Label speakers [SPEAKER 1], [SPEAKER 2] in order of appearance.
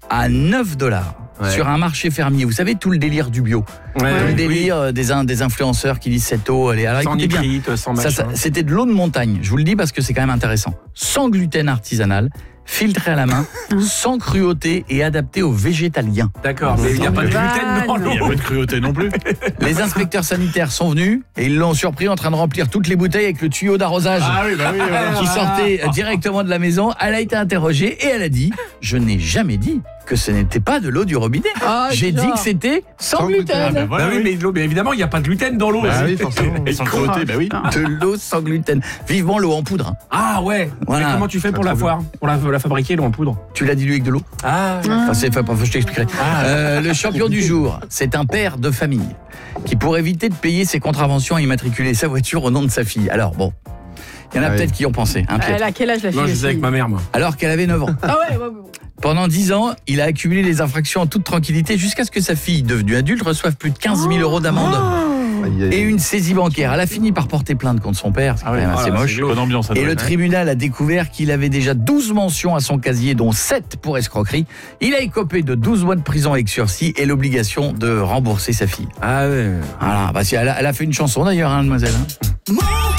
[SPEAKER 1] à 9 $. Ouais. Sur un marché fermier. Vous savez, tout le délire du bio. Le délire des influenceurs qui disent cette eau, elle est... Alors,
[SPEAKER 2] sans nitrite, sans machin.
[SPEAKER 1] C'était de l'eau de montagne. Je vous le dis parce que c'est quand même intéressant. Sans gluten artisanal, filtré à la main, sans cruauté et adapté aux végétaliens.
[SPEAKER 2] D'accord, mais il n'y a pas de gluten dans l'eau.
[SPEAKER 3] Il n'y a pas de cruauté non plus.
[SPEAKER 1] Les inspecteurs sanitaires sont venus et ils l'ont surpris en train de remplir toutes les bouteilles avec le tuyau d'arrosage qui sortait directement de la maison. Elle a été interrogée et elle a dit « Je n'ai jamais dit que ce n'était pas de l'eau du robinet. J'ai dit que c'était sans gluten. »
[SPEAKER 2] Mais évidemment, il n'y a pas de gluten dans l'eau.
[SPEAKER 3] Oui, forcément. Et sans cruauté,
[SPEAKER 1] De l'eau sans gluten. Vivement l'eau en poudre.
[SPEAKER 2] Ah ouais.
[SPEAKER 1] Voilà.
[SPEAKER 2] Mais comment tu fais pour la foire, pour la fabriquer, l'eau en poudre?
[SPEAKER 1] Tu l'as dilué avec de l'eau. Je t'expliquerai. Le champion du jour, c'est un père de famille qui, pour éviter de payer ses contraventions, a immatriculé sa voiture au nom de sa fille. Alors bon, il y en a peut-être qui y ont pensé.
[SPEAKER 4] Elle a quel âge la fille?
[SPEAKER 2] Moi, je faisais avec ma mère, moi.
[SPEAKER 1] Alors qu'elle avait 9 ans. Pendant 10 ans, il a accumulé les infractions en toute tranquillité jusqu'à ce que sa fille, devenue adulte, reçoive plus de 15 000 € d'amende. Et une saisie bancaire. Elle a fini par porter plainte contre son père, c'est quand même assez moche.
[SPEAKER 3] Bonne ambiance,
[SPEAKER 1] et le tribunal a découvert qu'il avait déjà 12 mentions à son casier, dont 7 pour escroquerie. Il a écopé de 12 mois de prison avec sursis et l'obligation de rembourser sa fille.
[SPEAKER 2] Ah ouais.
[SPEAKER 1] Voilà, elle a fait une chanson d'ailleurs, mademoiselle.